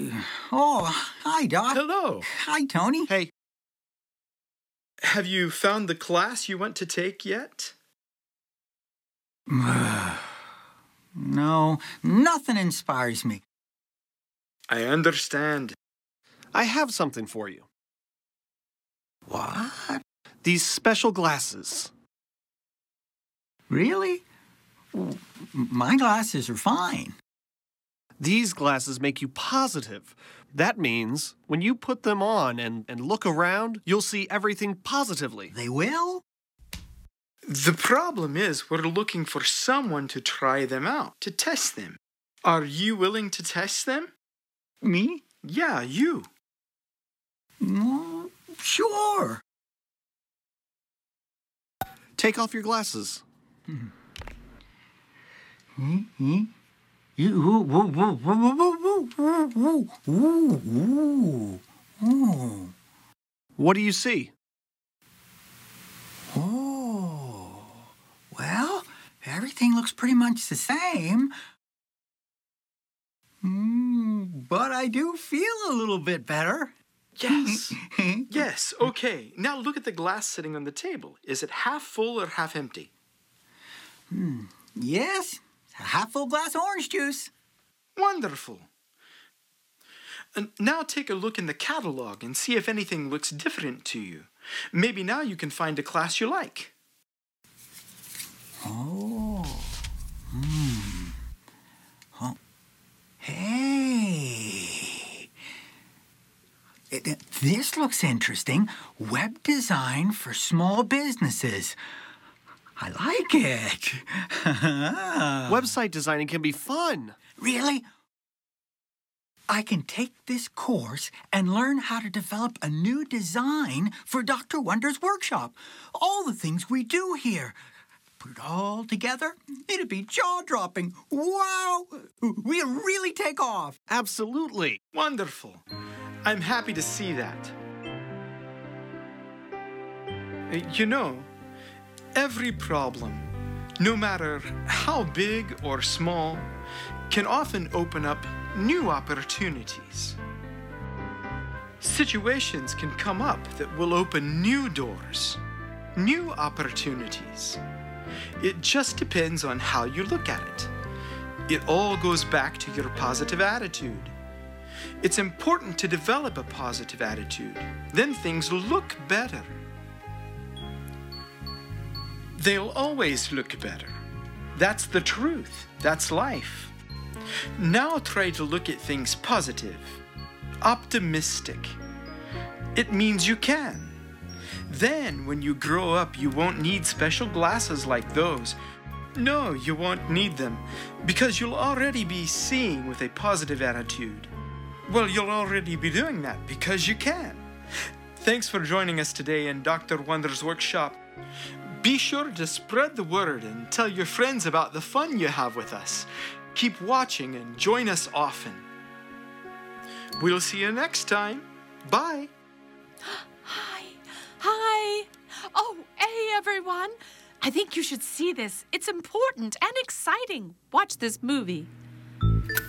Oh, hi, Doc. Hello. Hi, Tony. Hey, Have you found the class you want to take yet? No, nothing inspires me. I understand. I have something for you. What? These special glasses. Really? My glasses are fine. These glasses make you positive. That means when you put them on and look around, you'll see everything positively. They will? The problem is we're looking for someone to try them out, to test them. Are you willing to test them? Me? Yeah, you. Sure. Take off your glasses. What do you see? Oh, well, everything looks pretty much the same. But I do feel a little bit better. Yes. Yes, okay. Now look at the glass sitting on the table. Is it half full or half empty? Yes, a half full glass of orange juice. Wonderful. And now take a look in the catalog and see if anything looks different to you. Maybe now you can find a class you like. Oh. Oh. Hey. This looks interesting. Web design for small businesses. I like it. Website designing can be fun. Really? I can take this course and learn how to develop a new design for Dr. Wonder's workshop. All the things we do here. Put it all together, it'd be jaw-dropping. Wow! We'll really take off. Absolutely. Wonderful. I'm happy to see that. You know, every problem, no matter how big or small, can often open up new opportunities. Situations can come up that will open new doors, new opportunities. It just depends on how you look at it. It all goes back to your positive attitude. It's important to develop a positive attitude. Then things look better. They'll always look better. That's the truth. That's life. Now try to look at things positive, optimistic. It means you can. Then, when you grow up, you won't need special glasses like those. No, you won't need them, because you'll already be seeing with a positive attitude. Well, you'll already be doing that because you can. Thanks for joining us today in Dr. Wonder's workshop. Be sure to spread the word and tell your friends about the fun you have with us. Keep watching and join us often. We'll see you next time. Bye. Hi. Oh, hey, everyone. I think you should see this. It's important and exciting. Watch this movie.